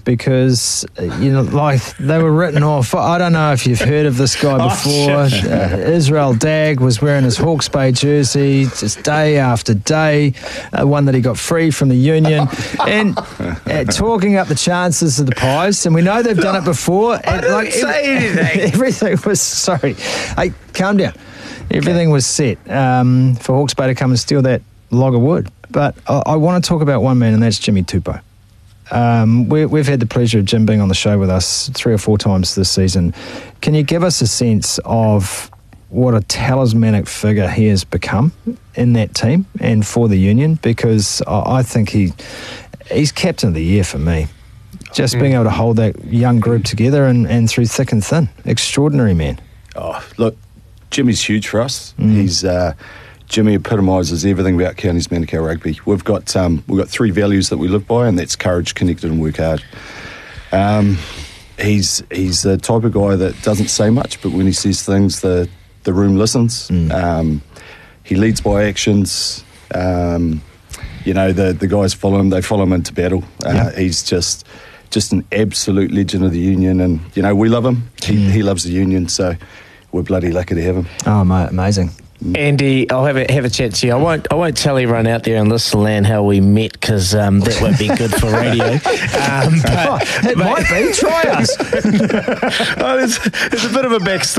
because, like they were written off. I don't know if you've heard of this guy before. Israel Dagg was wearing his Hawke's Bay jersey just day after day, one that he got free from the union, and talking up the chances of the Pies. And we know they've done it before. I didn't say anything. Everything was, sorry. Hey, calm down. Everything was set for Hawke's Bay to come and steal that log of wood. But I want to talk about one man, and that's Jimmy Tupou. We've had the pleasure of Jim being on the show with us 3 or 4 times this season. Can you give us a sense of what a talismanic figure he has become in that team and for the union? Because I think he's captain of the year for me. Just being able to hold that young group together and through thick and thin. Extraordinary man. Oh, look, Jimmy's huge for us. Jimmy epitomises everything about Counties Manukau rugby. We've got 3 values that we live by, and that's courage, connected, and work hard. He's the type of guy that doesn't say much, but when he says things, the room listens. He leads by actions. The guys follow him. They follow him into battle. He's just an absolute legend of the union, and we love him. He loves the union, so we're bloody lucky to have him. Oh, mate, amazing. Andy, I'll have a chat to you. I won't tell everyone out there in Lister Land how we met, because that won't be good for radio. It might be. Try us. There's a bit of a backstory.